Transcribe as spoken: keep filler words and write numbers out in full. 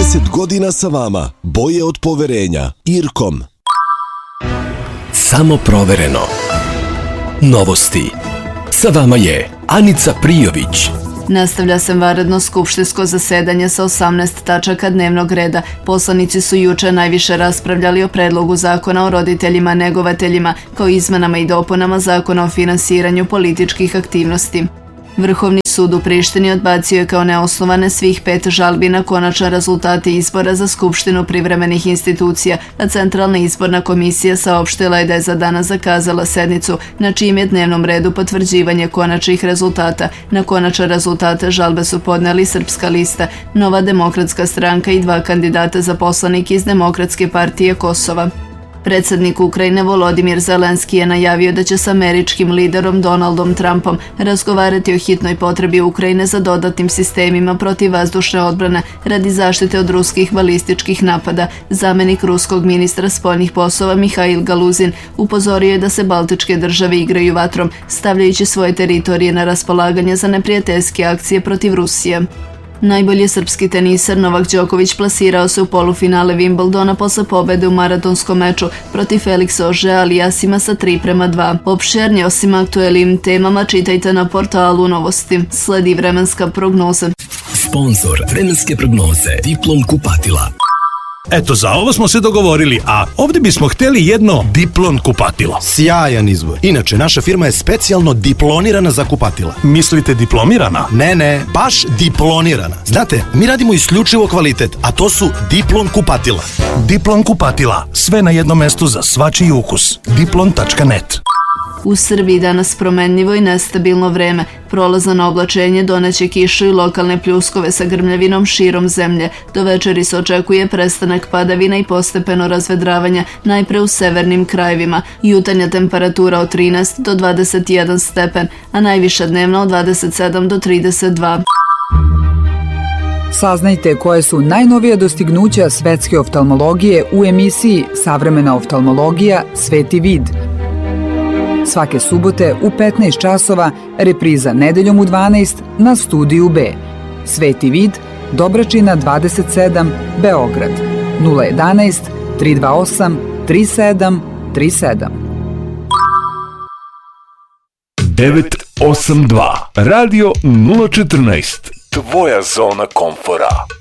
trideset godina sa vama, boje od poverenja. Irkom. Samo provereno. Novosti. Sa vama je Anica Prijović. Nastavlja se vanredno skupštinsko zasedanje sa osamnaest tačaka dnevnog reda. Poslanici su juče najviše raspravljali o predlogu zakona o roditeljima negovateljima, kao izmenama i dopunama zakona o finansiranju političkih aktivnosti. Vrhovni sud u Prištini odbacio je kao neosnovane svih pet žalbi na konačan rezultate izbora za Skupštinu privremenih institucija, a Centralna izborna komisija saopštila je da je za danas zakazala sednicu, na čijem je dnevnom redu potvrđivanje konačnih rezultata. Na konačan rezultate žalbe su podneli Srpska lista, Nova demokratska stranka i dva kandidata za poslanike iz Demokratske partije Kosova. Predsjednik Ukrajine Volodimir Zelenski je najavio da će s američkim liderom Donaldom Trumpom razgovarati o hitnoj potrebi Ukrajine za dodatnim sistemima protivvazdušne odbrane radi zaštite od ruskih balističkih napada. Zamenik ruskog ministra spoljnih poslova Mihail Galuzin upozorio je da se baltičke države igraju vatrom, stavljajući svoje teritorije na raspolaganje za neprijateljske akcije protiv Rusije. Najbolji srpski teniser Novak Đoković plasirao se u polufinale Wimbledona posle pobede u maratonskom meču protiv Felixa Auger-Aliassima sa tri prema dva. Opširnije o svim aktuelnim temama čitajte na portalu Novosti. Sledi vremenska prognoza. Sponzor vremenske prognoze Diplom kupatila. Eto, za ovo smo se dogovorili, a ovdje bismo htjeli jedno Diplon kupatilo. Sjajan izbor. Inače, naša firma je specijalno diplonirana za kupatila. Mislite diplomirana? Ne, ne, baš diplonirana. Znate, mi radimo isključivo kvalitet, a to su Diplon kupatila. Diplon kupatila. Sve na jednom mestu za svačiji ukus. diplon tačka net. U Srbiji danas promenljivo i nestabilno vreme. Prolazno oblačenje doneće kišu i lokalne pljuskove sa grmljavinom širom zemlje. Do večeri se očekuje prestanak padavina i postepeno razvedravanja, najpre u severnim krajevima. Jutarnja temperatura od trinaest do dvadeset jedan stepen, a najviša dnevna od dvadeset sedam do trideset dva. Saznajte koje su najnovija dostignuća svetske oftalmologije u emisiji Savremena oftalmologija Sveti vid. Svake subote u petnaest časova, repriza nedeljom u dvanaest na Studiju B. Sveti vid, Dobračina dvadeset sedam, Beograd. nula jedanaest, tri dva osam, tri sedam tri sedam. devet osam dva Radio nula četrnaest. Tvoja zona komfora.